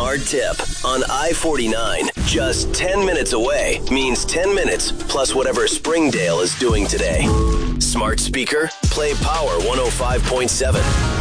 Smart Tip on I-49. Just 10 minutes away means 10 minutes plus whatever Springdale is doing today. Smart speaker, play Power 105.7.